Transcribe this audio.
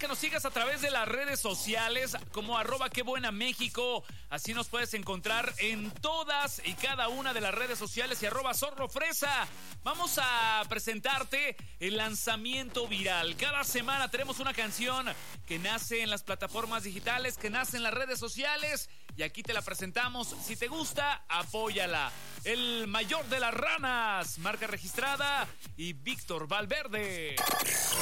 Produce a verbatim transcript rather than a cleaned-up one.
que nos sigas a través de las redes sociales como arroba qué buena México. Así nos puedes encontrar en todas y cada una de las redes sociales y arroba Zorro Fresa. Vamos a presentarte el lanzamiento viral. Cada semana tenemos una canción que nace en las plataformas digitales, que nace en las redes sociales y aquí te la presentamos. Si te gusta, apóyala. El mayor de las ranas, marca registrada, y Víctor Valverde.